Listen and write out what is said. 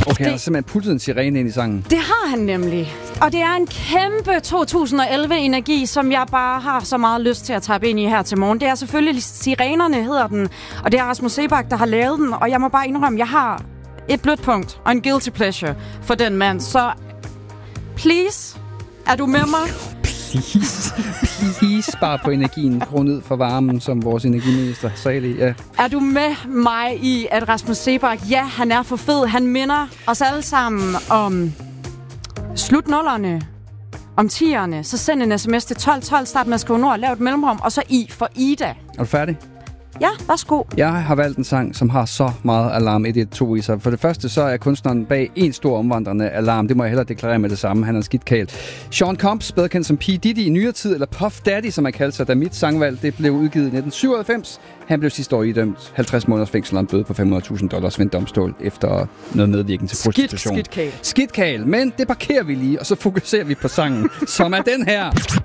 Okay, han har simpelthen puttet en sirene ind i sangen. Det har han nemlig. Og det er en kæmpe 2011-energi, som jeg bare har så meget lyst til at tappe ind i her til morgen. Det er selvfølgelig Sirenerne, hedder den. Og det er Rasmus Seebach, der har lavet den. Og jeg må bare indrømme, jeg har et blødt punkt og en guilty pleasure for den mand. Så please, er du med mig? Please spar på energien. Grå ned for varmen, som vores energiminister sagde. Ja. Er du med mig i, at Rasmus Seebach, ja, han er for fed. Han minder os alle sammen om slutnullerne, om 10'erne. Så send en sms til 1212, start med at skrive nord, lav et mellemrum, og så I for Ida. Er du færdig? Ja, værsgo. Jeg har valgt en sang, som har så meget alarm 112 i sig. For det første, så er kunstneren bag en stor omvandrende alarm. Det må jeg hellere deklarere med det samme. Han er en skidt kæl. Sean Combs, bedre kendt som P. Diddy i nyere tid, eller Puff Daddy, som man kalder sig, da mit sangvalg det blev udgivet i 1997. Han blev sidste år idømt 50 måneders fængsel og en bøde på $500,000 ved en domstol efter noget medvirken til prostitution. Skidt kæl. Men det parkerer vi lige, og så fokuserer vi på sangen, som er den her.